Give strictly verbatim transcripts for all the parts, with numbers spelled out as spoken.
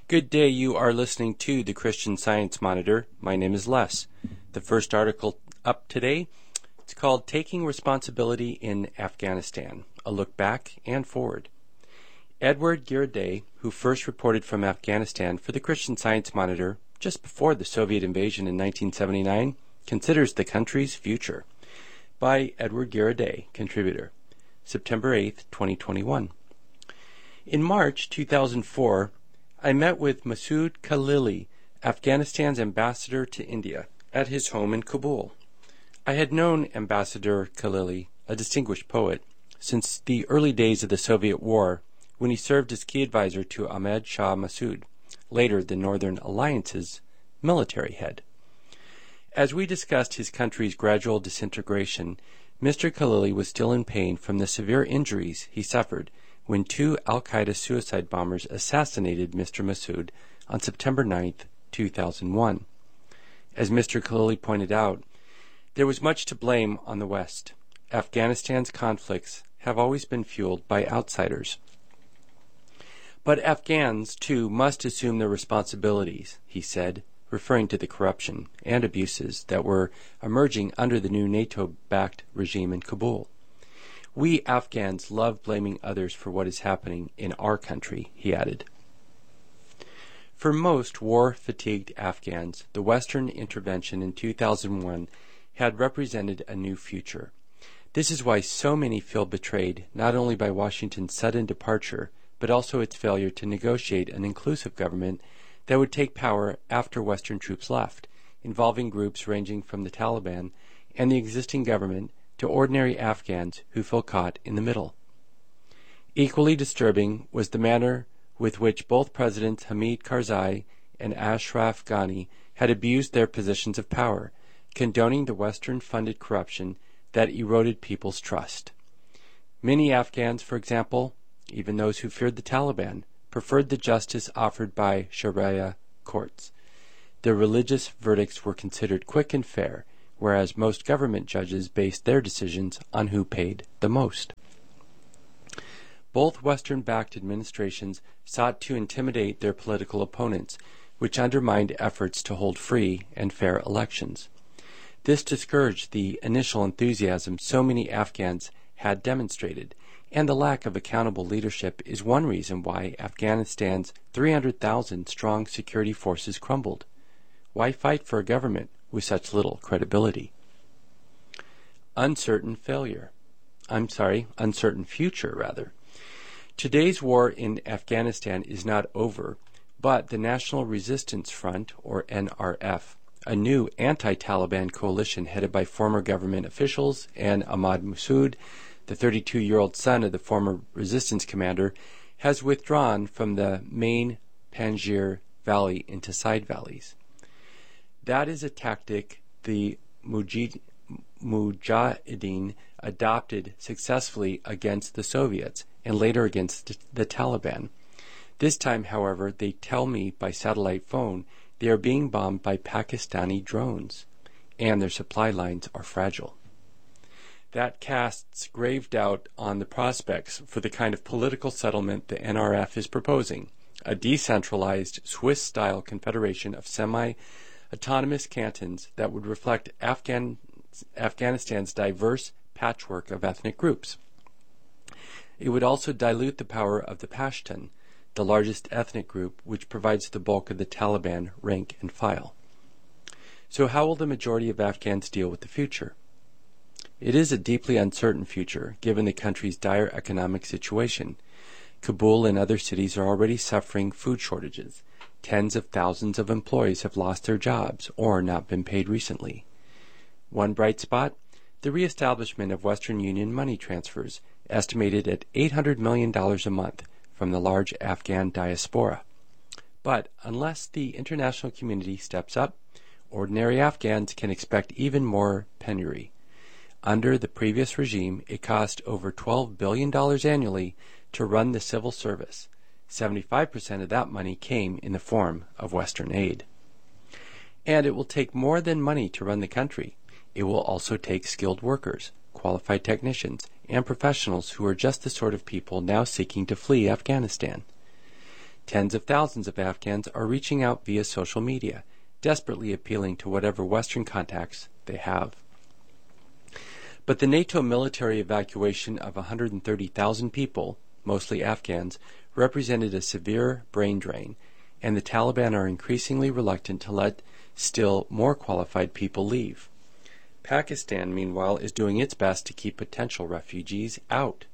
Good day, you are listening to the Christian Science Monitor. My name is Les. The first article up today, it's called Taking Responsibility in Afghanistan, a look back and forward. Edward Giroday, who first reported from Afghanistan for the Christian Science Monitor just before the Soviet invasion in nineteen seventy-nine, considers the country's future. By Edward Giroday, contributor, September eighth, twenty twenty-one. In March two thousand four, I met with Masood Khalili, Afghanistan's ambassador to India, at his home in Kabul. I had known Ambassador Khalili, a distinguished poet, since the early days of the Soviet War, when he served as key advisor to Ahmad Shah Massoud, later the Northern Alliance's military head. As we discussed his country's gradual disintegration, Mister Khalili was still in pain from the severe injuries he suffered when two al-Qaeda suicide bombers assassinated Mister Massoud on September ninth, two thousand one. As Mister Khalili pointed out, there was much to blame on the West. Afghanistan's conflicts have always been fueled by outsiders. But Afghans, too, must assume their responsibilities, he said, referring to the corruption and abuses that were emerging under the new NATO-backed regime in Kabul. We Afghans love blaming others for what is happening in our country, he added. For most war-fatigued Afghans, the Western intervention in two thousand one had represented a new future. This is why so many feel betrayed, not only by Washington's sudden departure, but also its failure to negotiate an inclusive government that would take power after Western troops left, involving groups ranging from the Taliban and the existing government to ordinary Afghans who feel caught in the middle. Equally disturbing was the manner with which both Presidents Hamid Karzai and Ashraf Ghani had abused their positions of power, condoning the Western-funded corruption that eroded people's trust. Many Afghans, for example, even those who feared the Taliban, preferred the justice offered by Sharia courts. Their religious verdicts were considered quick and fair, whereas most government judges based their decisions on who paid the most. Both Western-backed administrations sought to intimidate their political opponents, which undermined efforts to hold free and fair elections. This discouraged the initial enthusiasm so many Afghans had demonstrated, and the lack of accountable leadership is one reason why Afghanistan's three hundred thousand strong security forces crumbled. Why fight for a government with such little credibility? Uncertain failure. I'm sorry, uncertain future, rather. Today's war in Afghanistan is not over, but the National Resistance Front, or N R F, a new anti-Taliban coalition headed by former government officials and Ahmad Massoud, the thirty-two-year-old son of the former resistance commander, has withdrawn from the main Panjshir Valley into side valleys. That is a tactic the Mujid, Mujahideen adopted successfully against the Soviets and later against the Taliban. This time, however, they tell me by satellite phone they are being bombed by Pakistani drones, and their supply lines are fragile. That casts grave doubt on the prospects for the kind of political settlement the N R F is proposing, a decentralized Swiss-style confederation of semi-autonomous cantons that would reflect Afghan, Afghanistan's diverse patchwork of ethnic groups. It would also dilute the power of the Pashtun, the largest ethnic group which provides the bulk of the Taliban rank and file. So how will the majority of Afghans deal with the future? It is a deeply uncertain future, given the country's dire economic situation. Kabul and other cities are already suffering food shortages. Tens of thousands of employees have lost their jobs or not been paid recently. One bright spot, the reestablishment of Western Union money transfers, estimated at eight hundred million dollars a month from the large Afghan diaspora. But unless the international community steps up, ordinary Afghans can expect even more penury. Under the previous regime, it cost over twelve billion dollars annually to run the civil service. seventy-five percent of that money came in the form of Western aid. And it will take more than money to run the country. It will also take skilled workers, qualified technicians, and professionals who are just the sort of people now seeking to flee Afghanistan. Tens of thousands of Afghans are reaching out via social media, desperately appealing to whatever Western contacts they have. But the NATO military evacuation of one hundred thirty thousand people, mostly Afghans, represented a severe brain drain, and the Taliban are increasingly reluctant to let still more qualified people leave. Pakistan, meanwhile, is doing its best to keep potential refugees out.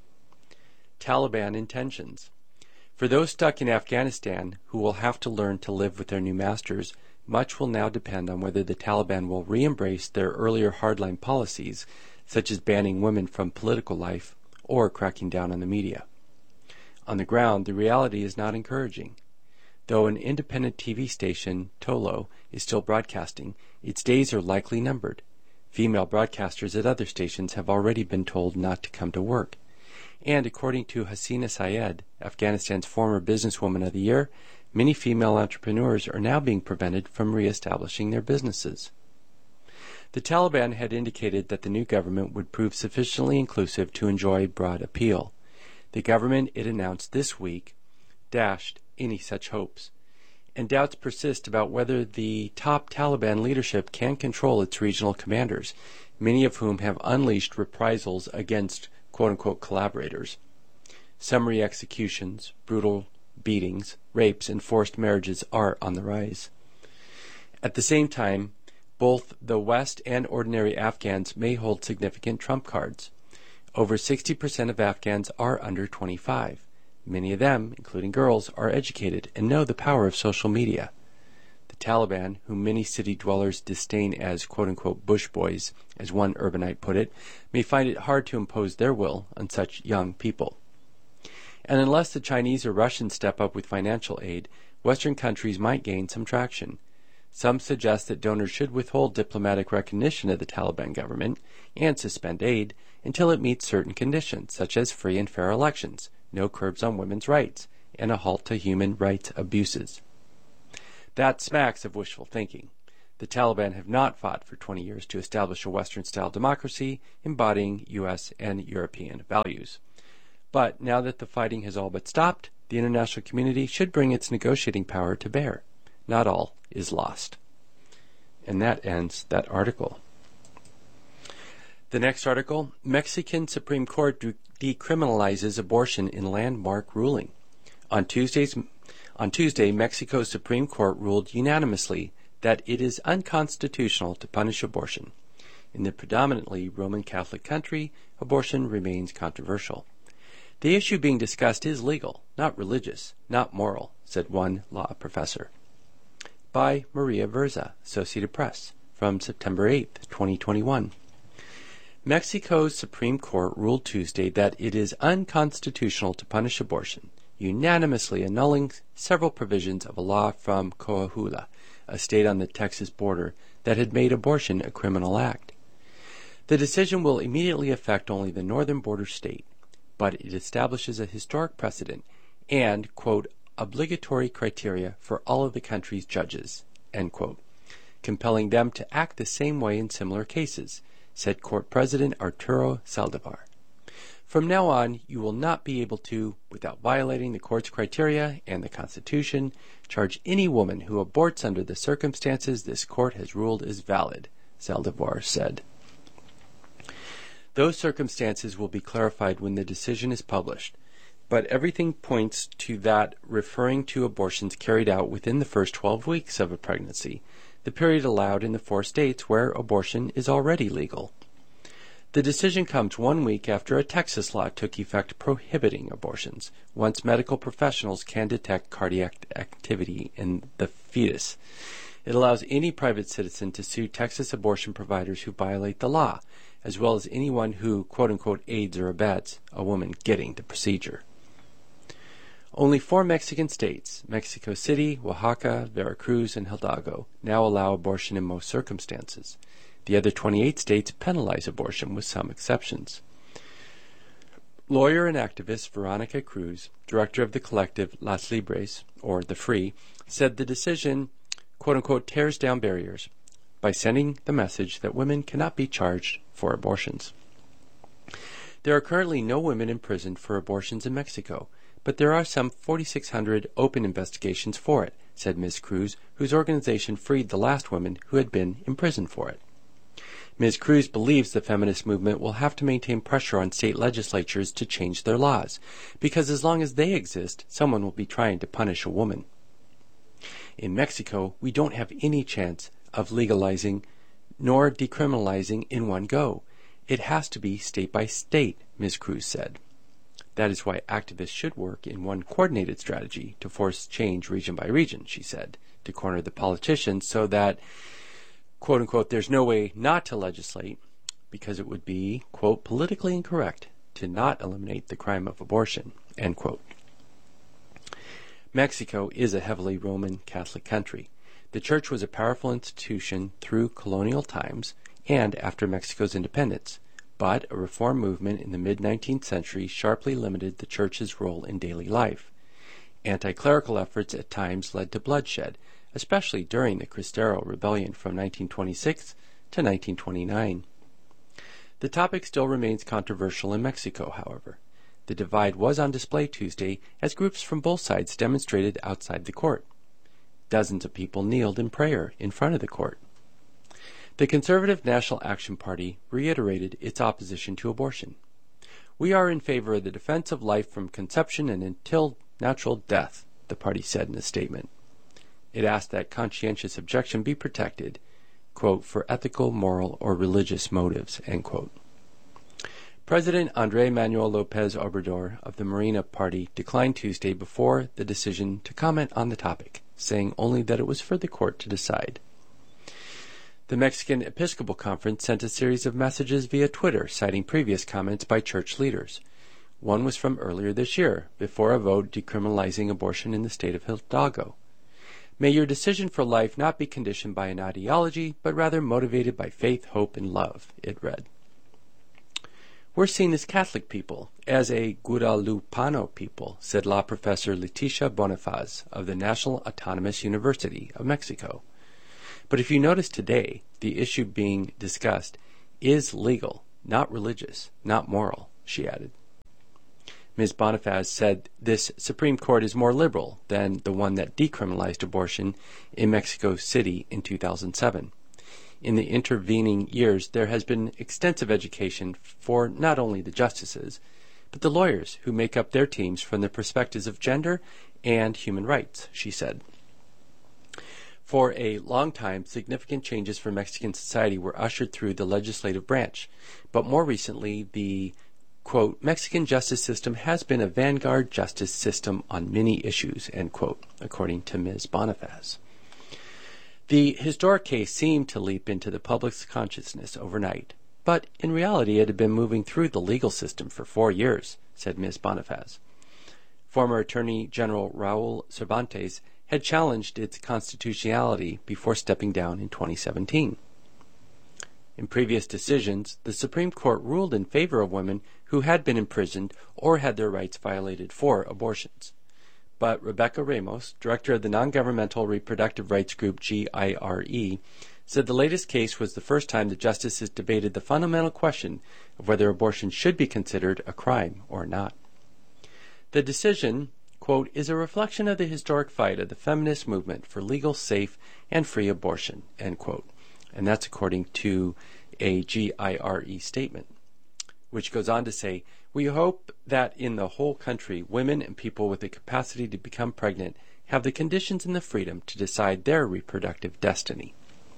Taliban intentions. For those stuck in Afghanistan who will have to learn to live with their new masters, much will now depend on whether the Taliban will re-embrace their earlier hardline policies, such as banning women from political life or cracking down on the media. On the ground, the reality is not encouraging. Though an independent T V station, Tolo, is still broadcasting, its days are likely numbered. Female broadcasters at other stations have already been told not to come to work. And according to Hasina Syed, Afghanistan's former Businesswoman of the Year, many female entrepreneurs are now being prevented from reestablishing their businesses. The Taliban had indicated that the new government would prove sufficiently inclusive to enjoy broad appeal. The government, it announced this week, dashed any such hopes, and doubts persist about whether the top Taliban leadership can control its regional commanders, many of whom have unleashed reprisals against quote-unquote collaborators. Summary executions, brutal beatings, rapes, and forced marriages are on the rise. At the same time, both the West and ordinary Afghans may hold significant trump cards. Over sixty percent of Afghans are under twenty-five. Many of them, including girls, are educated and know the power of social media. The Taliban, whom many city dwellers disdain as quote-unquote bush boys, as one urbanite put it, may find it hard to impose their will on such young people. And unless the Chinese or Russians step up with financial aid, Western countries might gain some traction. Some suggest that donors should withhold diplomatic recognition of the Taliban government and suspend aid until it meets certain conditions, such as free and fair elections, no curbs on women's rights, and a halt to human rights abuses. That smacks of wishful thinking. The Taliban have not fought for twenty years to establish a Western-style democracy embodying U S and European values. But now that the fighting has all but stopped, the international community should bring its negotiating power to bear. Not all is lost. And that ends that article. The next article, Mexican Supreme Court de- decriminalizes abortion in landmark ruling. On Tuesday's On Tuesday, Mexico's Supreme Court ruled unanimously that it is unconstitutional to punish abortion. In the predominantly Roman Catholic country, abortion remains controversial. The issue being discussed is legal, not religious, not moral, said one law professor. By Maria Verza, Associated Press, from September eighth, twenty twenty-one. Mexico's Supreme Court ruled Tuesday that it is unconstitutional to punish abortion, unanimously annulling several provisions of a law from Coahuila, a state on the Texas border that had made abortion a criminal act. The decision will immediately affect only the northern border state, but it establishes a historic precedent and, quote, obligatory criteria for all of the country's judges, end quote, compelling them to act the same way in similar cases, said Court President Arturo Saldivar. From now on, you will not be able to, without violating the court's criteria and the Constitution, charge any woman who aborts under the circumstances this court has ruled is valid, Saldivar said. Those circumstances will be clarified when the decision is published, but everything points to that referring to abortions carried out within the first twelve weeks of a pregnancy, the period allowed in the four states where abortion is already legal. The decision comes one week after a Texas law took effect prohibiting abortions, once medical professionals can detect cardiac activity in the fetus. It allows any private citizen to sue Texas abortion providers who violate the law, as well as anyone who, quote-unquote, aids or abets a woman getting the procedure. Only four Mexican states, Mexico City, Oaxaca, Veracruz, and Hidalgo, now allow abortion in most circumstances. The other twenty-eight states penalize abortion with some exceptions. Lawyer and activist Veronica Cruz, director of the collective Las Libres, or The Free, said the decision, quote-unquote, tears down barriers by sending the message that women cannot be charged for abortions. There are currently no women imprisoned for abortions in Mexico, but there are some forty-six hundred open investigations for it, said Miz Cruz, whose organization freed the last women who had been imprisoned for it. Miz Cruz believes the feminist movement will have to maintain pressure on state legislatures to change their laws, because as long as they exist, someone will be trying to punish a woman. In Mexico, we don't have any chance of legalizing nor decriminalizing in one go. It has to be state by state, Miz Cruz said. That is why activists should work in one coordinated strategy to force change region by region, she said, to corner the politicians so that, quote unquote, there's no way not to legislate because it would be, quote, politically incorrect to not eliminate the crime of abortion, end quote. Mexico is a heavily Roman Catholic country. The church was a powerful institution through colonial times and after Mexico's independence, but a reform movement in the mid-nineteenth century sharply limited the church's role in daily life. Anti-clerical efforts at times led to bloodshed, especially during the Cristero Rebellion from nineteen twenty-six to nineteen twenty-nine. The topic still remains controversial in Mexico, however. The divide was on display Tuesday as groups from both sides demonstrated outside the court. Dozens of people kneeled in prayer in front of the court. The Conservative National Action Party reiterated its opposition to abortion. We are in favor of the defense of life from conception and until natural death, the party said in a statement. It asked that conscientious objection be protected, quote, for ethical, moral, or religious motives, end quote. President Andrés Manuel López Obrador of the Morena Party declined Tuesday before the decision to comment on the topic, saying only that it was for the court to decide. The Mexican Episcopal Conference sent a series of messages via Twitter citing previous comments by church leaders. One was from earlier this year, before a vote decriminalizing abortion in the state of Hidalgo. May your decision for life not be conditioned by an ideology, but rather motivated by faith, hope, and love, it read. We're seen as Catholic people, as a Guadalupano people, said law professor Leticia Bonifaz of the National Autonomous University of Mexico. But if you notice today, the issue being discussed is legal, not religious, not moral, she added. Miz Bonifaz said this Supreme Court is more liberal than the one that decriminalized abortion in Mexico City in two thousand seven. In the intervening years, there has been extensive education for not only the justices, but the lawyers who make up their teams from the perspectives of gender and human rights, she said. For a long time, significant changes for Mexican society were ushered through the legislative branch, but more recently, the, quote, Mexican justice system has been a vanguard justice system on many issues, end quote, according to Miz Bonifaz. The historic case seemed to leap into the public's consciousness overnight, but in reality it had been moving through the legal system for four years, said Miz Bonifaz. Former Attorney General Raul Cervantes had challenged its constitutionality before stepping down in twenty seventeen. In previous decisions, the Supreme Court ruled in favor of women who had been imprisoned or had their rights violated for abortions. But Rebecca Ramos, director of the non-governmental reproductive rights group G I R E, said the latest case was the first time the justices debated the fundamental question of whether abortion should be considered a crime or not. The decision, quote, is a reflection of the historic fight of the feminist movement for legal, safe, and free abortion, end quote. And that's according to a G I R E statement, which goes on to say, we hope that in the whole country, women and people with the capacity to become pregnant have the conditions and the freedom to decide their reproductive destiny.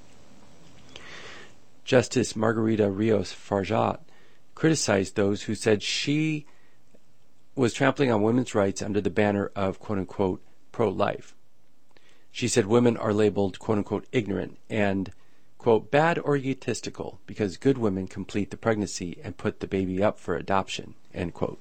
Justice Margarita Rios Farjat criticized those who said she was trampling on women's rights under the banner of, quote-unquote, pro-life. She said women are labeled, quote-unquote, ignorant and, quote, bad or egotistical because good women complete the pregnancy and put the baby up for adoption, end quote.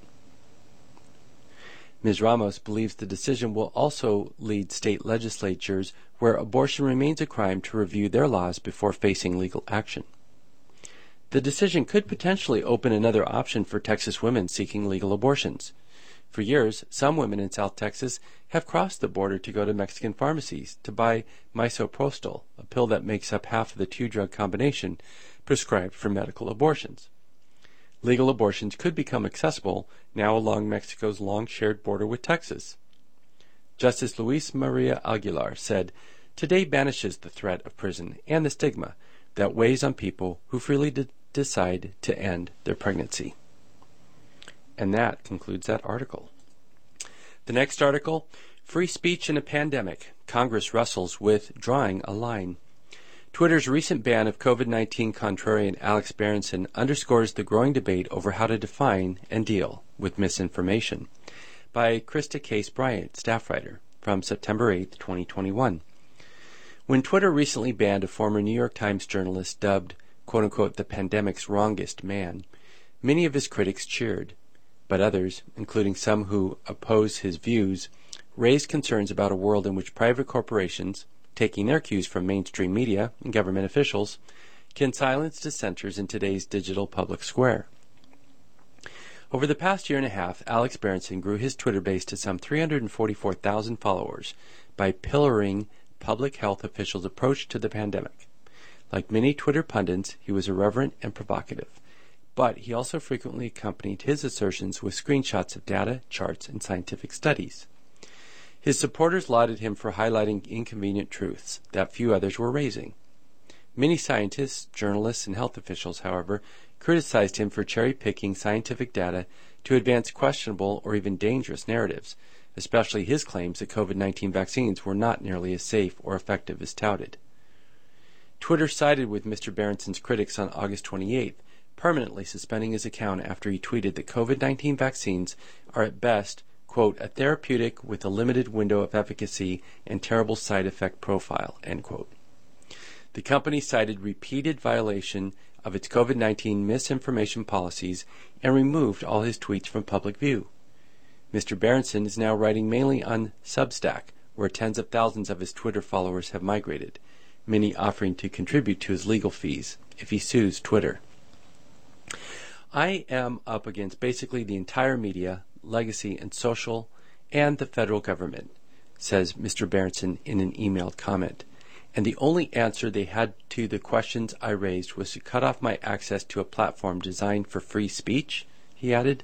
Miz Ramos believes the decision will also lead state legislatures where abortion remains a crime to review their laws before facing legal action. The decision could potentially open another option for Texas women seeking legal abortions. For years, some women in South Texas have crossed the border to go to Mexican pharmacies to buy misoprostol, a pill that makes up half of the two-drug combination prescribed for medical abortions. legal abortions could become accessible now along Mexico's long-shared border with Texas. Justice Luis Maria Aguilar said, "Today banishes the threat of prison and the stigma that weighs on people who freely de- decide to end their pregnancy." And that concludes that article. The next article, Free Speech in a Pandemic. Congress wrestles with drawing a line. Twitter's recent ban of COVID nineteen contrarian Alex Berenson underscores the growing debate over how to define and deal with misinformation. By Krista Case Bryant, staff writer, from September eighth, twenty twenty-one. When Twitter recently banned a former New York Times journalist dubbed, quote-unquote, the pandemic's wrongest man, many of his critics cheered. But others, including some who oppose his views, raised concerns about a world in which private corporations, taking their cues from mainstream media and government officials, can silence dissenters in today's digital public square. Over the past year and a half, Alex Berenson grew his Twitter base to some three hundred forty-four thousand followers by pillaring public health officials' approach to the pandemic. Like many Twitter pundits, he was irreverent and provocative, but he also frequently accompanied his assertions with screenshots of data, charts, and scientific studies. His supporters lauded him for highlighting inconvenient truths that few others were raising. Many scientists, journalists, and health officials, however, criticized him for cherry-picking scientific data to advance questionable or even dangerous narratives, especially his claims that COVID nineteen vaccines were not nearly as safe or effective as touted. Twitter sided with Mister Berenson's critics on August twenty-eighth, permanently suspending his account after he tweeted that COVID nineteen vaccines are at best, quote, a therapeutic with a limited window of efficacy and terrible side effect profile, end quote. The company cited repeated violation of its COVID nineteen misinformation policies and removed all his tweets from public view. Mister Berenson is now writing mainly on Substack, where tens of thousands of his Twitter followers have migrated, many offering to contribute to his legal fees if he sues Twitter. I am up against basically the entire media, legacy, and social, and the federal government, says Mister Berenson in an emailed comment. And the only answer they had to the questions I raised was to cut off my access to a platform designed for free speech, he added.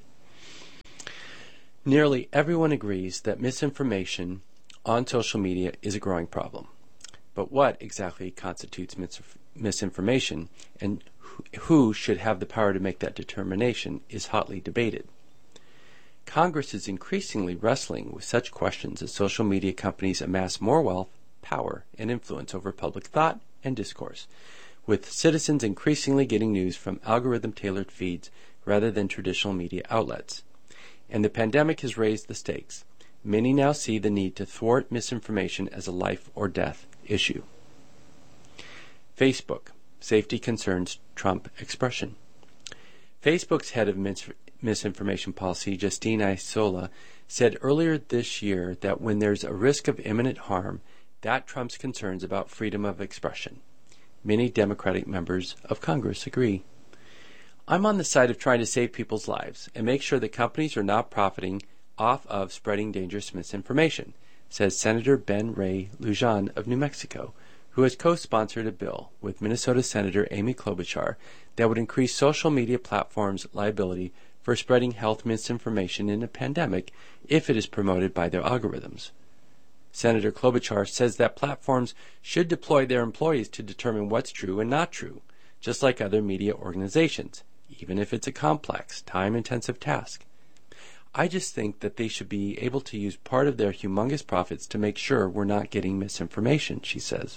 Nearly everyone agrees that misinformation on social media is a growing problem. But what exactly constitutes mis- misinformation and who should have the power to make that determination is hotly debated. Congress is increasingly wrestling with such questions as social media companies amass more wealth, power, and influence over public thought and discourse, with citizens increasingly getting news from algorithm-tailored feeds rather than traditional media outlets. And the pandemic has raised the stakes. Many now see the need to thwart misinformation as a life or death issue. Facebook. Safety concerns Trump expression. Facebook's head of mis- misinformation policy, Justine Isola, said earlier this year that when there's a risk of imminent harm, that trumps concerns about freedom of expression. Many Democratic members of Congress agree. I'm on the side of trying to save people's lives and make sure that companies are not profiting off of spreading dangerous misinformation, says Senator Ben Ray Lujan of New Mexico, who has co-sponsored a bill with Minnesota Senator Amy Klobuchar that would increase social media platforms' liability for spreading health misinformation in a pandemic if it is promoted by their algorithms. Senator Klobuchar says that platforms should deploy their employees to determine what's true and not true, just like other media organizations, even if it's a complex, time-intensive task. I just think that they should be able to use part of their humongous profits to make sure we're not getting misinformation, she says.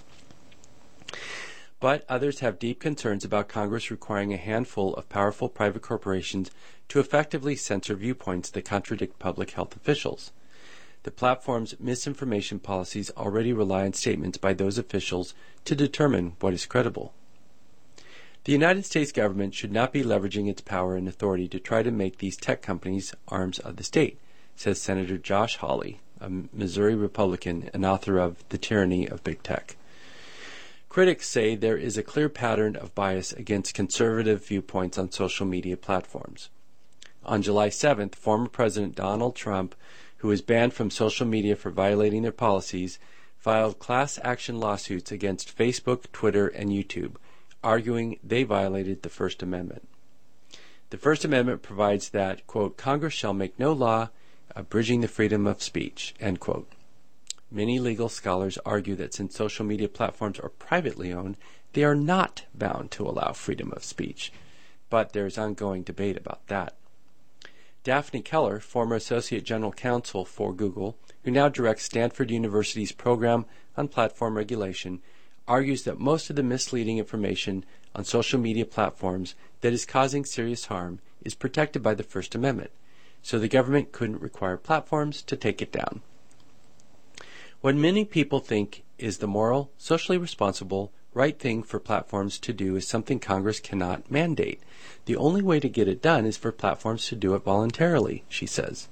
But others have deep concerns about Congress requiring a handful of powerful private corporations to effectively censor viewpoints that contradict public health officials. The platform's misinformation policies already rely on statements by those officials to determine what is credible. The United States government should not be leveraging its power and authority to try to make these tech companies arms of the state, says Senator Josh Hawley, a Missouri Republican and author of The Tyranny of Big Tech. Critics say there is a clear pattern of bias against conservative viewpoints on social media platforms. On July seventh, former President Donald Trump, who was banned from social media for violating their policies, filed class action lawsuits against Facebook, Twitter, and YouTube, arguing they violated the First Amendment. The First Amendment provides that, quote, Congress shall make no law abridging the freedom of speech, end quote. Many legal scholars argue that since social media platforms are privately owned, they are not bound to allow freedom of speech. But there is ongoing debate about that. Daphne Keller, former Associate General Counsel for Google, who now directs Stanford University's program on platform regulation, argues that most of the misleading information on social media platforms that is causing serious harm is protected by the First Amendment, so the government couldn't require platforms to take it down. What many people think is the moral, socially responsible, right thing for platforms to do is something Congress cannot mandate. The only way to get it done is for platforms to do it voluntarily, she says.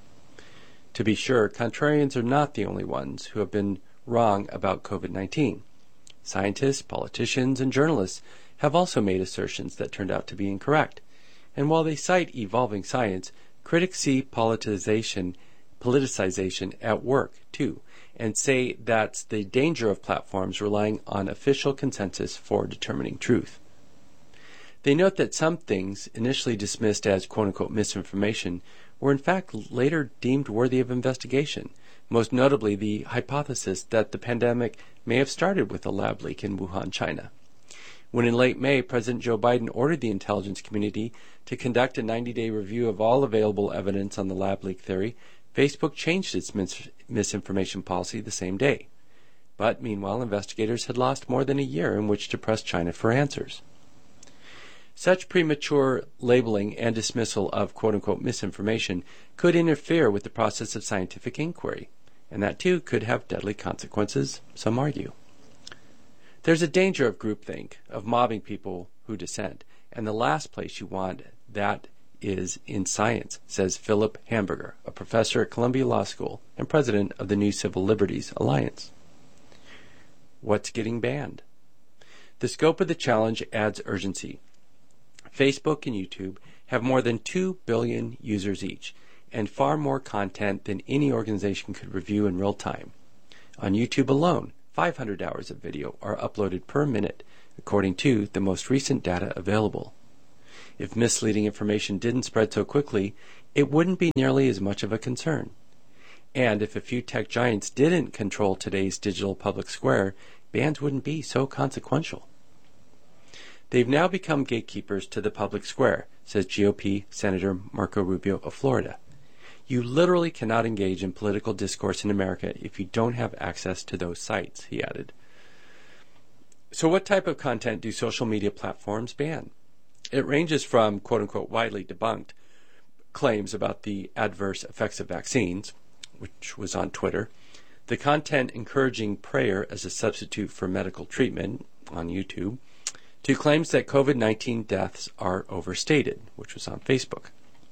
To be sure, contrarians are not the only ones who have been wrong about COVID nineteen. Scientists, politicians, and journalists have also made assertions that turned out to be incorrect. And while they cite evolving science, critics see politicization, politicization at work, too, and say that's the danger of platforms relying on official consensus for determining truth. They note that some things initially dismissed as quote-unquote misinformation were in fact later deemed worthy of investigation, most notably the hypothesis that the pandemic may have started with a lab leak in Wuhan, China. When in late May, President Joe Biden ordered the intelligence community to conduct a ninety-day review of all available evidence on the lab leak theory, Facebook changed its mis- misinformation policy the same day. But meanwhile, investigators had lost more than a year in which to press China for answers. Such premature labeling and dismissal of quote-unquote misinformation could interfere with the process of scientific inquiry, and that too could have deadly consequences, some argue. There's a danger of groupthink, of mobbing people who dissent, and the last place you want that is in science, says Philip Hamburger, a professor at Columbia Law School and president of the New Civil Liberties Alliance. What's getting banned? The scope of the challenge adds urgency. Facebook and YouTube have more than two billion users each, and far more content than any organization could review in real time. On YouTube alone, five hundred hours of video are uploaded per minute, according to the most recent data available. If misleading information didn't spread so quickly, it wouldn't be nearly as much of a concern. And if a few tech giants didn't control today's digital public square, bans wouldn't be so consequential. They've now become gatekeepers to the public square, says G O P Senator Marco Rubio of Florida. You literally cannot engage in political discourse in America if you don't have access to those sites, he added. So what type of content do social media platforms ban? It ranges from quote-unquote widely debunked claims about the adverse effects of vaccines, which was on Twitter, the content encouraging prayer as a substitute for medical treatment on YouTube, to claims that COVID nineteen deaths are overstated, which was on Facebook.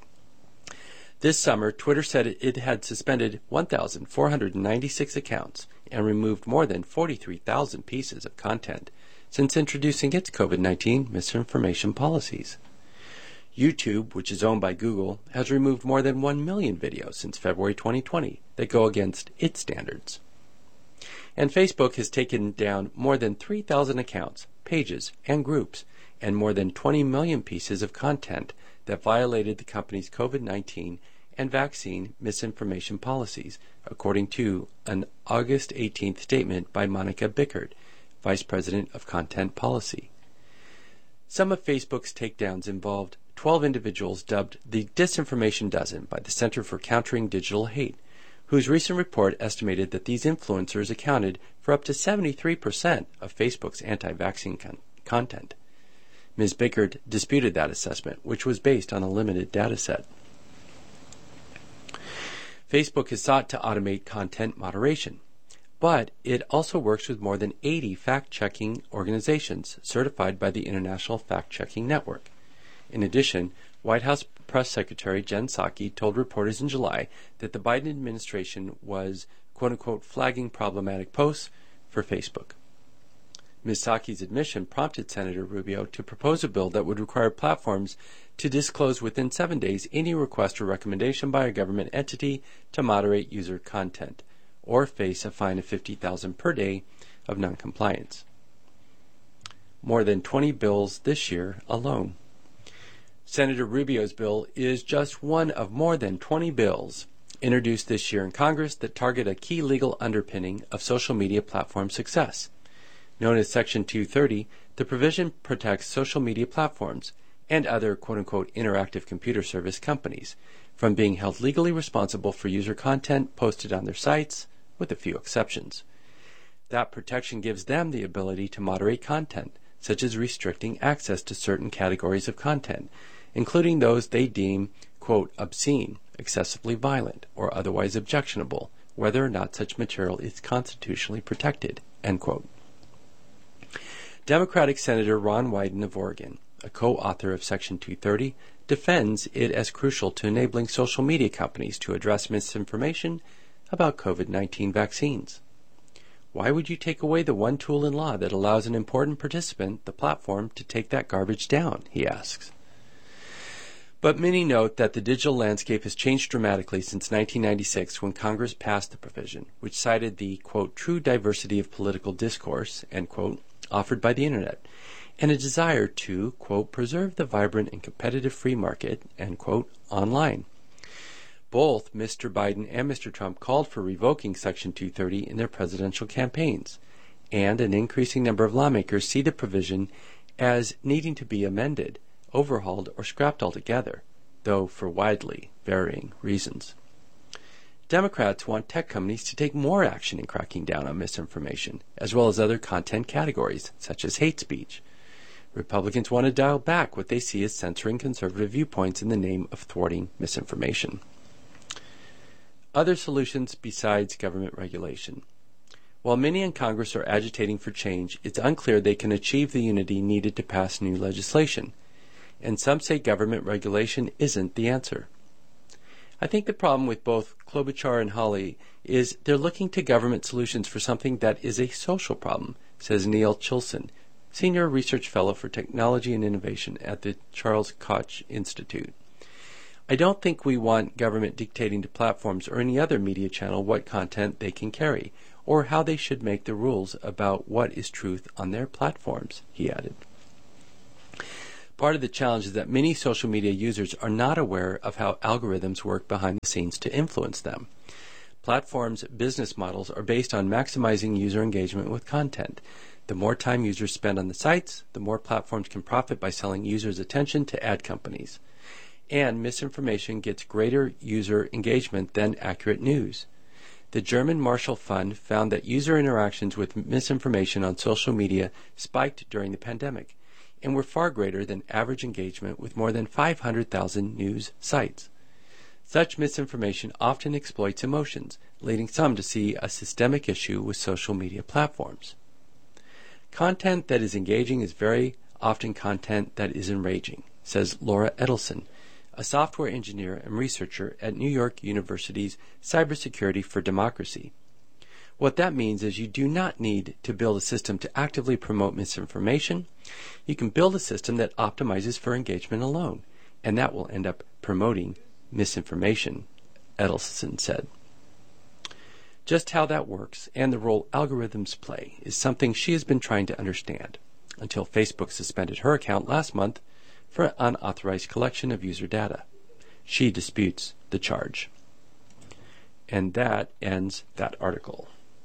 This summer, Twitter said it had suspended one thousand four hundred ninety-six accounts and removed more than forty-three thousand pieces of content since introducing its COVID nineteen misinformation policies. YouTube, which is owned by Google, has removed more than one million videos since February twenty twenty that go against its standards. And Facebook has taken down more than three thousand accounts, pages, and groups, and more than twenty million pieces of content that violated the company's COVID nineteen and vaccine misinformation policies, according to an August eighteenth statement by Monica Bickert, Vice President of Content Policy. Some of Facebook's takedowns involved twelve individuals dubbed the Disinformation Dozen by the Center for Countering Digital Hate, whose recent report estimated that these influencers accounted for up to seventy-three percent of Facebook's anti-vaccine con- content. Miz Bickert disputed that assessment, which was based on a limited data set. Facebook has sought to automate content moderation, but it also works with more than eighty fact-checking organizations certified by the International Fact-Checking Network. In addition, White House Press Secretary Jen Psaki told reporters in July that the Biden administration was, quote-unquote, flagging problematic posts for Facebook. Miz Psaki's admission prompted Senator Rubio to propose a bill that would require platforms to disclose within seven days any request or recommendation by a government entity to moderate user content, or face a fine of fifty thousand dollars per day of noncompliance. More than twenty bills this year alone. Senator Rubio's bill is just one of more than twenty bills introduced this year in Congress that target a key legal underpinning of social media platform success. Known as Section two thirty, the provision protects social media platforms and other quote-unquote interactive computer service companies from being held legally responsible for user content posted on their sites, with a few exceptions. That protection gives them the ability to moderate content, such as restricting access to certain categories of content, including those they deem, quote, obscene, excessively violent, or otherwise objectionable, whether or not such material is constitutionally protected, end quote. Democratic Senator Ron Wyden of Oregon, a co-author of Section two thirty, defends it as crucial to enabling social media companies to address misinformation about COVID nineteen vaccines. Why would you take away the one tool in law that allows an important participant, the platform, to take that garbage down, he asks. But many note that the digital landscape has changed dramatically since nineteen ninety-six, when Congress passed the provision, which cited the, quote, true diversity of political discourse, end quote, offered by the Internet, and a desire to, quote, preserve the vibrant and competitive free market, end quote, online. Both Mister Biden and Mister Trump called for revoking Section two thirty in their presidential campaigns, and an increasing number of lawmakers see the provision as needing to be amended, overhauled, or scrapped altogether, though for widely varying reasons. Democrats want tech companies to take more action in cracking down on misinformation, as well as other content categories, such as hate speech. Republicans want to dial back what they see as censoring conservative viewpoints in the name of thwarting misinformation. Other solutions besides government regulation. While many in Congress are agitating for change, it's unclear they can achieve the unity needed to pass new legislation, and some say government regulation isn't the answer. I think the problem with both Klobuchar and Hawley is they're looking to government solutions for something that is a social problem, says Neil Chilson, Senior Research Fellow for Technology and Innovation at the Charles Koch Institute. I don't think we want government dictating to platforms or any other media channel what content they can carry, or how they should make the rules about what is truth on their platforms, he added. Part of the challenge is that many social media users are not aware of how algorithms work behind the scenes to influence them. Platforms' business models are based on maximizing user engagement with content. The more time users spend on the sites, the more platforms can profit by selling users' attention to ad companies. And misinformation gets greater user engagement than accurate news. The German Marshall Fund found that user interactions with misinformation on social media spiked during the pandemic, and were far greater than average engagement with more than five hundred thousand news sites. Such misinformation often exploits emotions, leading some to see a systemic issue with social media platforms. Content that is engaging is very often content that is enraging, says Laura Edelson, a software engineer and researcher at New York University's Cybersecurity for Democracy. What that means is you do not need to build a system to actively promote misinformation. You can build a system that optimizes for engagement alone, and that will end up promoting misinformation, Edelson said. Just how that works and the role algorithms play is something she has been trying to understand, until Facebook suspended her account last month for unauthorized collection of user data. She disputes the charge. And that ends that article.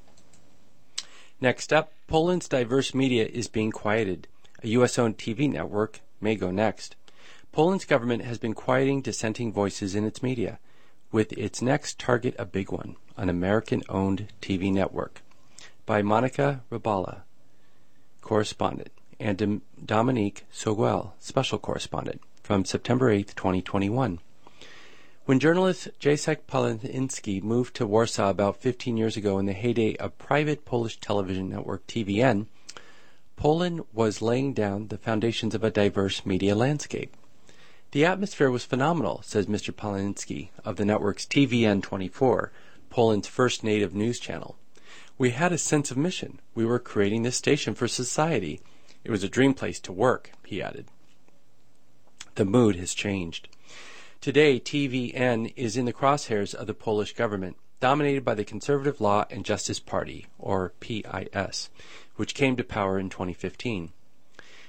Next up, Poland's diverse media is being quieted. A U S-owned T V network may go next. Poland's government has been quieting dissenting voices in its media, with its next target a big one, an American-owned T V network. By Monika Rybala, correspondent, and Dominique Soguel, special correspondent, from September eighth, twenty twenty-one. When journalist Jacek Paliński moved to Warsaw about fifteen years ago in the heyday of private Polish television network T V N, Poland was laying down the foundations of a diverse media landscape. The atmosphere was phenomenal, says Mister Paliński of the network's T V N twenty-four, Poland's first native news channel. We had a sense of mission. We were creating this station for society. It was a dream place to work, he added. The mood has changed. Today, T V N is in the crosshairs of the Polish government, dominated by the Conservative Law and Justice Party, or P I S, which came to power in twenty fifteen.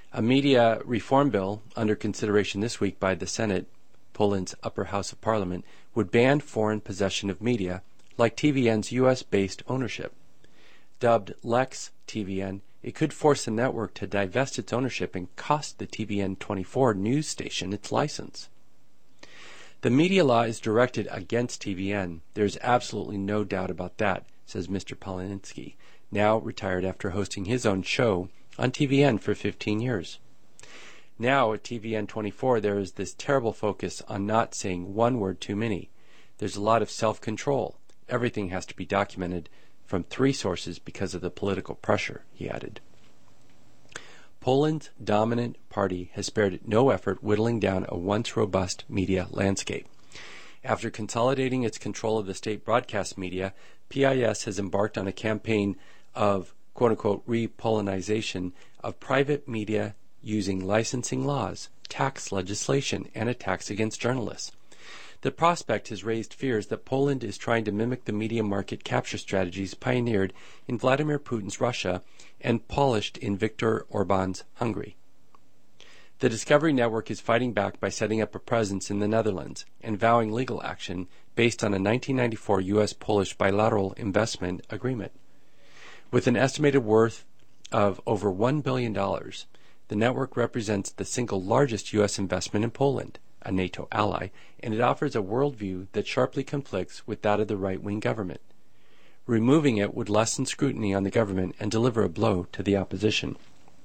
A media reform bill under consideration this week by the Senate, Poland's upper house of parliament, would ban foreign possession of media like T V N's U S-based ownership. Dubbed Lex T V N, it could force the network to divest its ownership and cost the T V N twenty-four news station its license. The media law is directed against T V N. There's absolutely no doubt about that, says Mister Polinsky, now retired after hosting his own show on T V N for fifteen years. Now at T V N twenty-four there is this terrible focus on not saying one word too many. There's a lot of self-control. Everything has to be documented from three sources because of the political pressure, he added. Poland's dominant party has spared no effort whittling down a once robust media landscape. After consolidating its control of the state broadcast media, P I S has embarked on a campaign of quote-unquote re-Polonization of private media using licensing laws, tax legislation, and attacks against journalists. The prospect has raised fears that Poland is trying to mimic the media market capture strategies pioneered in Vladimir Putin's Russia and polished in Viktor Orban's Hungary. The Discovery Network is fighting back by setting up a presence in the Netherlands and vowing legal action based on a nineteen ninety-four U S-Polish bilateral investment agreement. With an estimated worth of over one billion dollars, the network represents the single largest U S investment in Poland, a NATO ally, and it offers a worldview that sharply conflicts with that of the right-wing government. Removing it would lessen scrutiny on the government and deliver a blow to the opposition.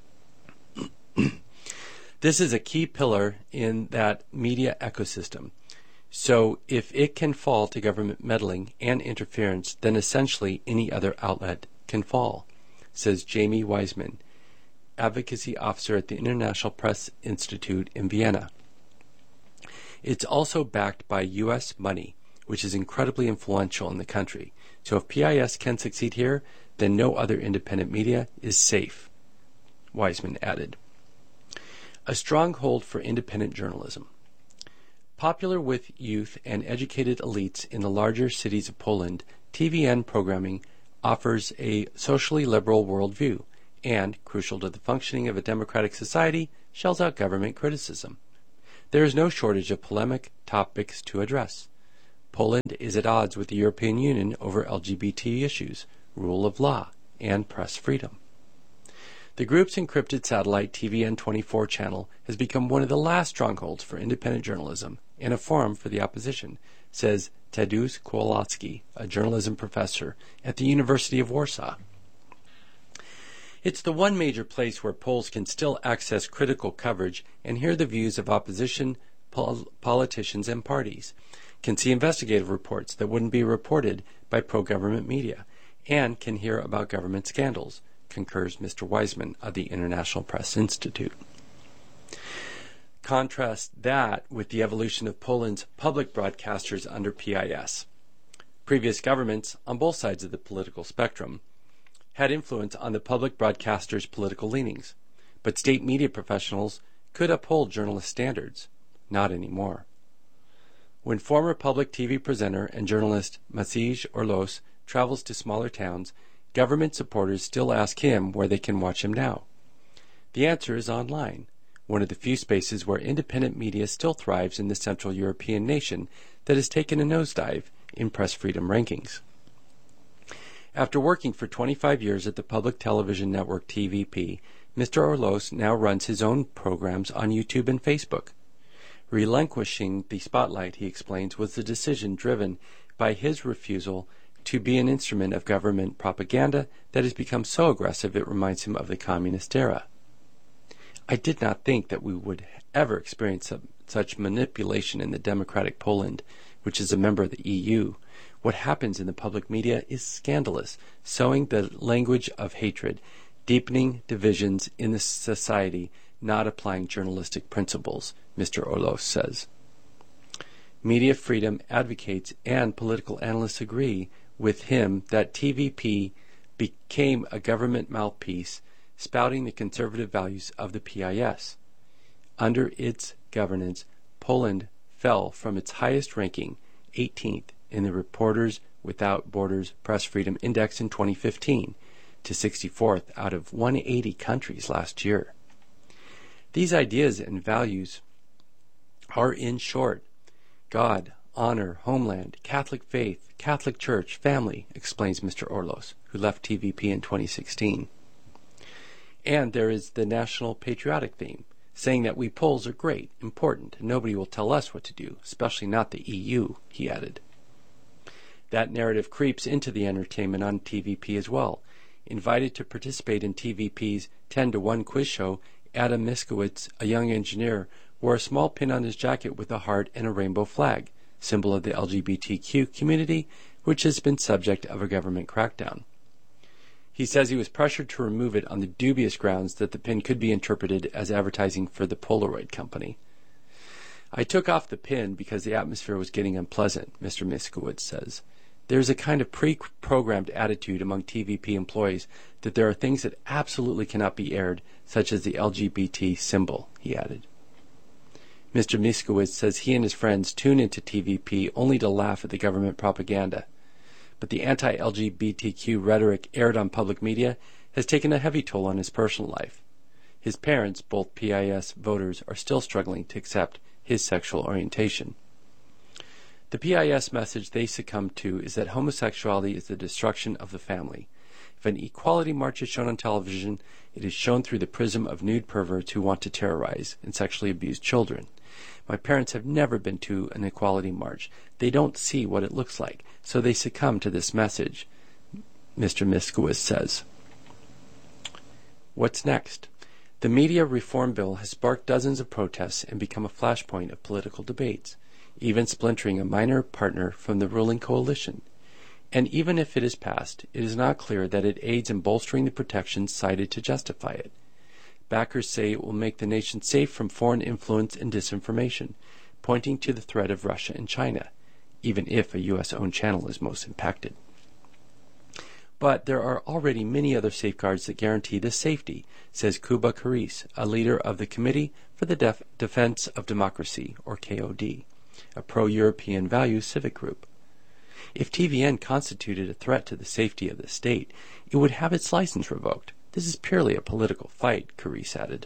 This is a key pillar in that media ecosystem. So if it can fall to government meddling and interference, then essentially any other outlet can fall, says Jamie Wiseman, advocacy officer at the International Press Institute in Vienna. It's also backed by U S money, which is incredibly influential in the country. So if P I S can succeed here, then no other independent media is safe, Wiseman added. A stronghold for independent journalism. Popular with youth and educated elites in the larger cities of Poland, T V N programming offers a socially liberal worldview and, crucial to the functioning of a democratic society, shells out government criticism. There is no shortage of polemic topics to address. Poland is at odds with the European Union over L G B T issues, rule of law, and press freedom. The group's encrypted satellite T V N twenty-four channel has become one of the last strongholds for independent journalism and a forum for the opposition, says Tadeusz Kowalski, a journalism professor at the University of Warsaw. It's the one major place where Poles can still access critical coverage and hear the views of opposition pol- politicians and parties, can see investigative reports that wouldn't be reported by pro-government media, and can hear about government scandals, concurs Mister Wiseman of the International Press Institute. Contrast that with the evolution of Poland's public broadcasters under P I S. Previous governments, on both sides of the political spectrum, had influence on the public broadcasters' political leanings, but state media professionals could uphold journalist standards. Not anymore. When former public T V presenter and journalist Maciej Orlos travels to smaller towns, government supporters still ask him where they can watch him now. The answer is online, one of the few spaces where independent media still thrives in the Central European nation that has taken a nosedive in press freedom rankings. After working for twenty-five years at the public television network T V P, Mister Orlos now runs his own programs on YouTube and Facebook. Relinquishing the spotlight, he explains, was the decision driven by his refusal to be an instrument of government propaganda that has become so aggressive it reminds him of the communist era. I did not think that we would ever experience such manipulation in the democratic Poland, which is a member of the E U. What happens in the public media is scandalous, sowing the language of hatred, deepening divisions in the society, not applying journalistic principles, Mister Orlos says. Media freedom advocates and political analysts agree with him that T V P became a government mouthpiece spouting the conservative values of the P I S. Under its governance, Poland fell from its highest ranking, eighteenth, in the Reporters Without Borders Press Freedom Index in twenty fifteen, to sixty-fourth out of one hundred eighty countries last year. These ideas and values are, in short, God, honor, homeland, Catholic faith, Catholic Church, family, explains Mister Orlos, who left T V P in twenty sixteen. And there is the national patriotic theme, saying that we Poles are great, important, and nobody will tell us what to do, especially not the E U, he added. That narrative creeps into the entertainment on T V P as well. Invited to participate in T V P's ten to one quiz show, Adam Miskowitz, a young engineer, wore a small pin on his jacket with a heart and a rainbow flag, symbol of the L G B T Q community, which has been subject of a government crackdown. He says he was pressured to remove it on the dubious grounds that the pin could be interpreted as advertising for the Polaroid company. I took off the pin because the atmosphere was getting unpleasant, Mister Miskowitz says. There is a kind of pre-programmed attitude among T V P employees that there are things that absolutely cannot be aired, such as the L G B T symbol, he added. Mister Miskowitz says he and his friends tune into T V P only to laugh at the government propaganda. But the anti-L G B T Q rhetoric aired on public media has taken a heavy toll on his personal life. His parents, both P I S voters, are still struggling to accept his sexual orientation. The P I S message they succumb to is that homosexuality is the destruction of the family. If an equality march is shown on television, it is shown through the prism of nude perverts who want to terrorize and sexually abuse children. My parents have never been to an equality march. They don't see what it looks like, so they succumb to this message, Mister Miskowitz says. What's next? The media reform bill has sparked dozens of protests and become a flashpoint of political debates, even splintering a minor partner from the ruling coalition. And even if it is passed, it is not clear that it aids in bolstering the protections cited to justify it. Backers say it will make the nation safe from foreign influence and disinformation, pointing to the threat of Russia and China, even if a U S-owned channel is most impacted. But there are already many other safeguards that guarantee this safety, says Kuba Karis, a leader of the Committee for the Def- Defense of Democracy, or K O D, a pro-European values civic group. If T V N constituted a threat to the safety of the state, it would have its license revoked. This is purely a political fight, Karis added.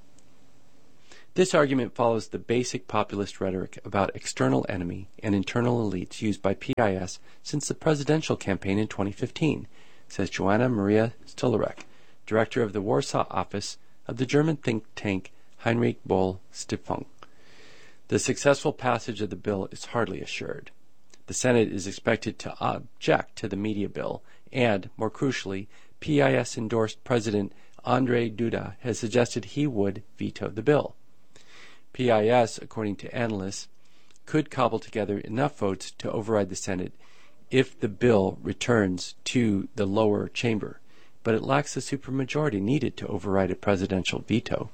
This argument follows the basic populist rhetoric about external enemy and internal elites used by P I S since the presidential campaign in twenty fifteen, says Joanna Maria Stolarek, director of the Warsaw office of the German think tank Heinrich Boll Stiftung. The successful passage of the bill is hardly assured. The Senate is expected to object to the media bill, and, more crucially, P I S-endorsed President Andrzej Duda has suggested he would veto the bill. P I S, according to analysts, could cobble together enough votes to override the Senate if the bill returns to the lower chamber, but it lacks the supermajority needed to override a presidential veto.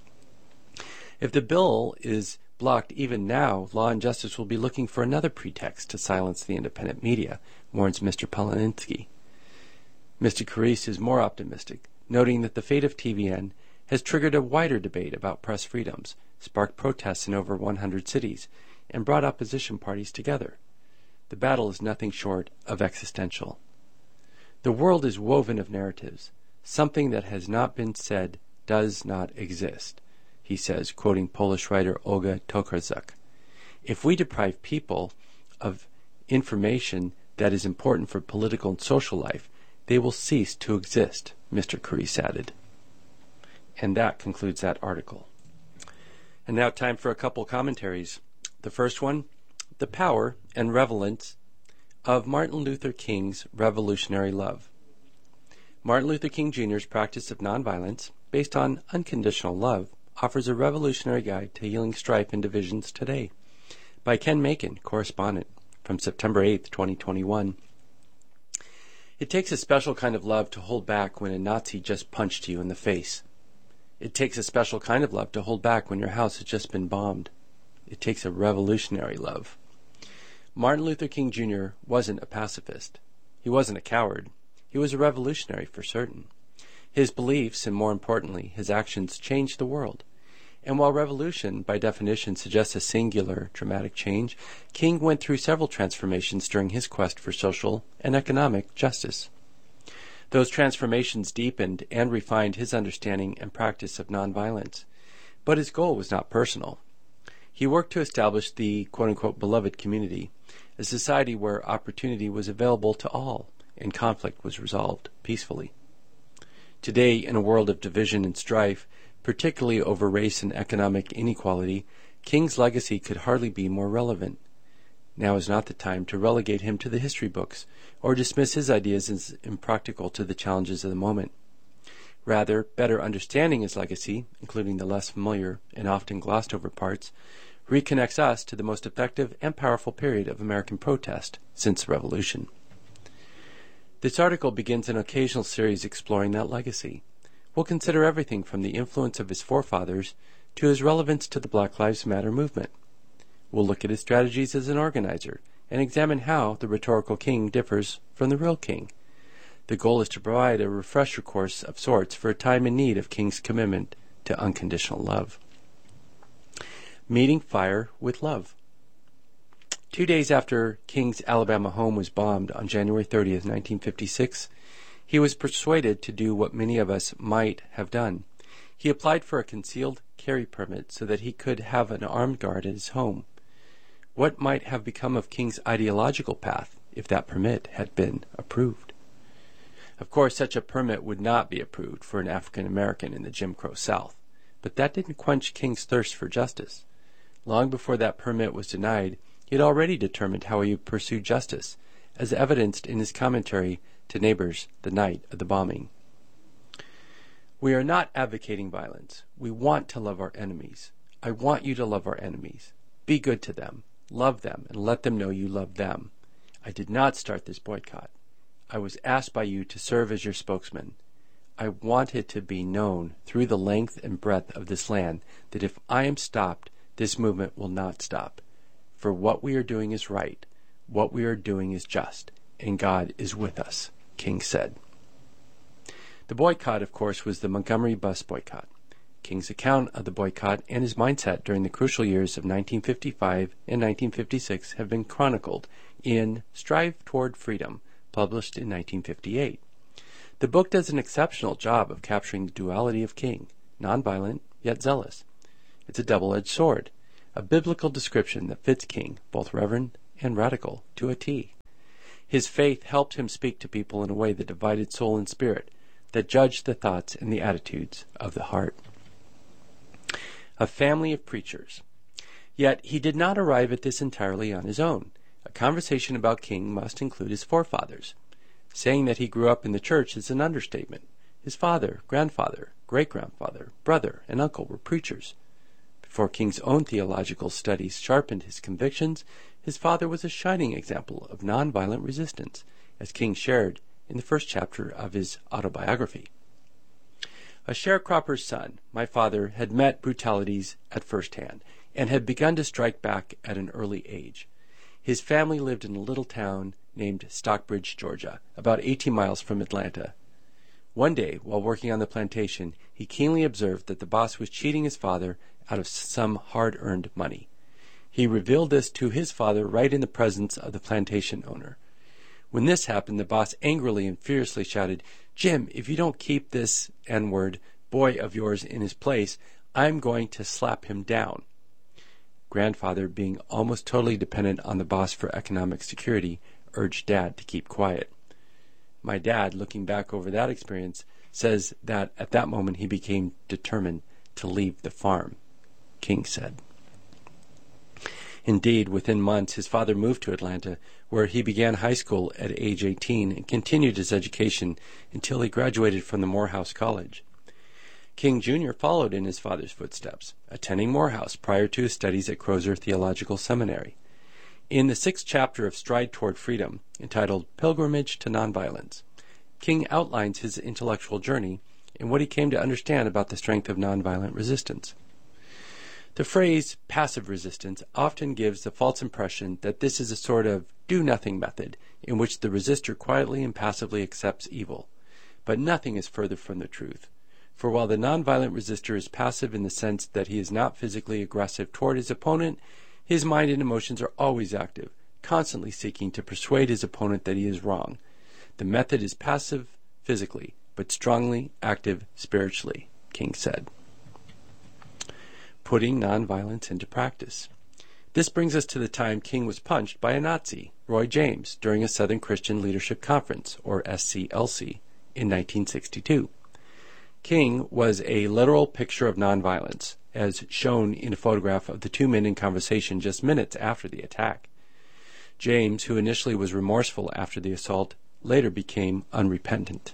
If the bill is blocked even now, Law and Justice will be looking for another pretext to silence the independent media, warns Mister Polonitsky. Mister Karis is more optimistic, noting that the fate of T V N has triggered a wider debate about press freedoms, sparked protests in over one hundred cities, and brought opposition parties together. The battle is nothing short of existential. The world is woven of narratives. Something that has not been said does not exist, he says, quoting Polish writer Olga Tokarczuk. If we deprive people of information that is important for political and social life, they will cease to exist, Mister Karis added. And that concludes that article. And now time for a couple commentaries. The first one, the power and relevance of Martin Luther King's revolutionary love. Martin Luther King Junior's practice of nonviolence, based on unconditional love, offers a revolutionary guide to healing strife and divisions today. By Ken Macon, correspondent, from September eighth, twenty twenty-one. It takes a special kind of love to hold back when a Nazi just punched you in the face. It takes a special kind of love to hold back when your house has just been bombed. It takes a revolutionary love. Martin Luther King Junior wasn't a pacifist. He wasn't a coward. He was a revolutionary for certain. His beliefs, and more importantly, his actions, changed the world. And while revolution, by definition, suggests a singular, dramatic change, King went through several transformations during his quest for social and economic justice. Those transformations deepened and refined his understanding and practice of nonviolence. But his goal was not personal. He worked to establish the quote-unquote beloved community, a society where opportunity was available to all and conflict was resolved peacefully. Today, in a world of division and strife, particularly over race and economic inequality, King's legacy could hardly be more relevant. Now is not the time to relegate him to the history books or dismiss his ideas as impractical to the challenges of the moment. Rather, better understanding his legacy, including the less familiar and often glossed over parts, reconnects us to the most effective and powerful period of American protest since the Revolution. This article begins an occasional series exploring that legacy. We'll consider everything from the influence of his forefathers to his relevance to the Black Lives Matter movement. We'll look at his strategies as an organizer and examine how the rhetorical king differs from the real king. The goal is to provide a refresher course of sorts for a time in need of King's commitment to unconditional love. Meeting fire with love. Two days after King's Alabama home was bombed on January thirtieth, nineteen fifty-six, he was persuaded to do what many of us might have done. He applied for a concealed carry permit so that he could have an armed guard at his home. What might have become of King's ideological path if that permit had been approved? Of course, such a permit would not be approved for an African American in the Jim Crow South, but that didn't quench King's thirst for justice. Long before that permit was denied, he had already determined how he would pursue justice, as evidenced in his commentary to neighbors the night of the bombing. We are not advocating violence. We want to love our enemies. I want you to love our enemies. Be good to them, love them, and let them know you love them. I did not start this boycott. I was asked by you to serve as your spokesman. I want it to be known through the length and breadth of this land that if I am stopped, this movement will not stop. For what we are doing is right. What we are doing is just. And God is with us, King said. The boycott, of course, was the Montgomery bus boycott. King's account of the boycott and his mindset during the crucial years of nineteen fifty-five and nineteen fifty-six have been chronicled in Strive Toward Freedom, published in nineteen fifty-eight. The book does an exceptional job of capturing the duality of King, nonviolent yet zealous. It's a double-edged sword, a biblical description that fits King, both reverent and radical, to a T. His faith helped him speak to people in a way that divided soul and spirit, that judged the thoughts and the attitudes of the heart. A family of preachers. Yet he did not arrive at this entirely on his own. A conversation about King must include his forefathers. Saying that he grew up in the church is an understatement. His father, grandfather, great-grandfather, brother, and uncle were preachers. Before King's own theological studies sharpened his convictions, his father was a shining example of nonviolent resistance, as King shared in the first chapter of his autobiography. A sharecropper's son, my father had met brutalities at first hand and had begun to strike back at an early age. His family lived in a little town named Stockbridge, Georgia, about eighteen miles from Atlanta. One day, while working on the plantation, he keenly observed that the boss was cheating his father out of some hard-earned money. He revealed this to his father right in the presence of the plantation owner. When this happened, the boss angrily and furiously shouted, "Jim, if you don't keep this N-word boy of yours in his place, I'm going to slap him down." Grandfather, being almost totally dependent on the boss for economic security, urged Dad to keep quiet. My dad, looking back over that experience, says that at that moment he became determined to leave the farm, King said. Indeed, within months, his father moved to Atlanta, where he began high school at age eighteen and continued his education until he graduated from the Morehouse College. King Junior followed in his father's footsteps, attending Morehouse prior to his studies at Crozer Theological Seminary. In the sixth chapter of Stride Toward Freedom, entitled Pilgrimage to Nonviolence, King outlines his intellectual journey and what he came to understand about the strength of nonviolent resistance. The phrase passive resistance often gives the false impression that this is a sort of do-nothing method in which the resistor quietly and passively accepts evil. But nothing is further from the truth. For while the nonviolent resistor is passive in the sense that he is not physically aggressive toward his opponent, his mind and emotions are always active, constantly seeking to persuade his opponent that he is wrong. The method is passive physically, but strongly active spiritually, King said. putting nonviolence into practice. This brings us to the time King was punched by a Nazi, Roy James, during a Southern Christian Leadership Conference, or S C L C, in nineteen sixty-two. King was a literal picture of nonviolence, as shown in a photograph of the two men in conversation just minutes after the attack. James, who initially was remorseful after the assault, later became unrepentant.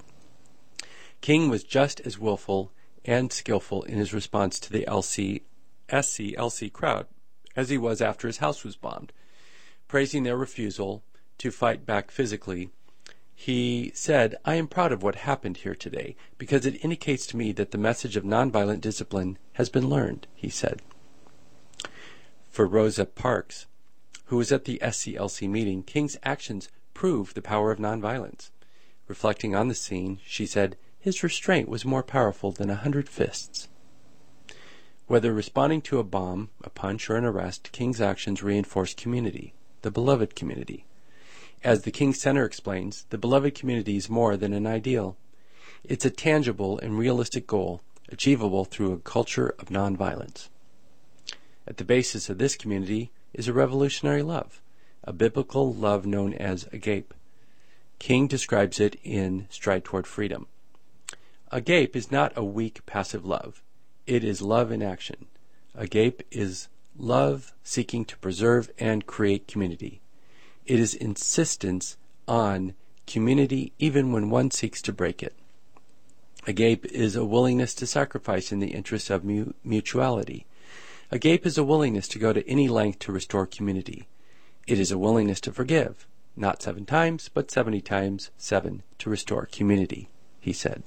King was just as willful and skillful in his response to the L C, S C L C crowd as he was after his house was bombed. Praising their refusal to fight back physically, he said, "I am proud of what happened here today because it indicates to me that the message of nonviolent discipline has been learned," he said. For Rosa Parks, who was at the S C L C meeting, King's actions prove the power of nonviolence. Reflecting on the scene, she said, "His restraint was more powerful than a hundred fists." Whether responding to a bomb, a punch, or an arrest, King's actions reinforce community, the beloved community. As the King Center explains, the beloved community is more than an ideal. It's a tangible and realistic goal, achievable through a culture of nonviolence. At the basis of this community is a revolutionary love, a biblical love known as agape. King describes it in Stride Toward Freedom. Agape is not a weak, passive love. It is love in action. Agape is love seeking to preserve and create community. It is insistence on community even when one seeks to break it. Agape is a willingness to sacrifice in the interest of mu- mutuality. Agape is a willingness to go to any length to restore community. It is a willingness to forgive, not seven times, but seventy times seven to restore community, he said.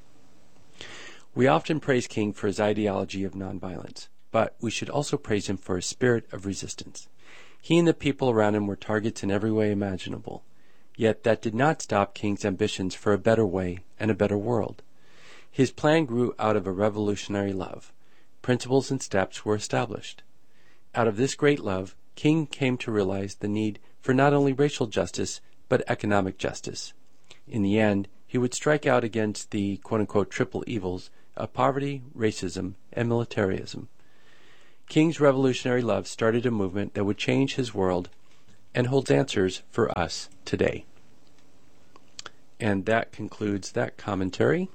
We often praise King for his ideology of nonviolence, but we should also praise him for his spirit of resistance. He and the people around him were targets in every way imaginable, yet that did not stop King's ambitions for a better way and a better world. His plan grew out of a revolutionary love. Principles and steps were established. Out of this great love, King came to realize the need for not only racial justice, but economic justice. In the end, he would strike out against the quote-unquote triple evils of poverty, racism, and militarism. King's revolutionary love started a movement that would change his world and holds answers for us today. And that concludes that commentary.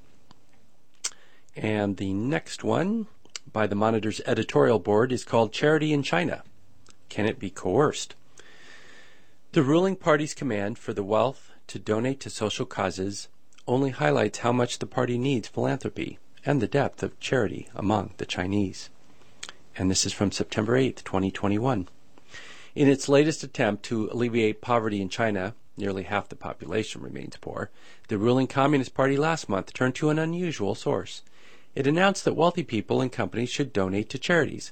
And the next one, by the Monitor's editorial board, is called Charity in China. Can it be coerced? The ruling party's command for the wealth to donate to social causes only highlights how much the party needs philanthropy and the depth of charity among the Chinese. And this is from September eighth, twenty twenty-one. In its latest attempt to alleviate poverty in China, nearly half the population remains poor, the ruling Communist Party last month turned to an unusual source. It announced that wealthy people and companies should donate to charities,